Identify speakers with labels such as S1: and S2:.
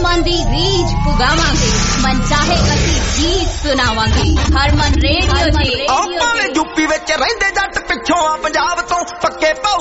S1: मन दी रीझ पुगावांगे मन चाहे असी गीत सुनावांगे हरमन रेडियो ते
S2: यूपी विच रहिंदे जट पिछों आ पंजाब तो पक्के